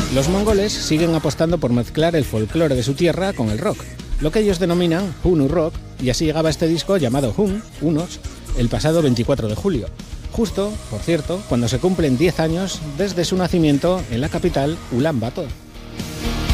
Los mongoles siguen apostando por mezclar el folclore de su tierra con el rock, lo que ellos denominan Hunu Rock, y así llegaba este disco llamado Hun, Unos, el pasado 24 de julio. Justo, por cierto, cuando se cumplen 10 años desde su nacimiento en la capital Ulan Bator.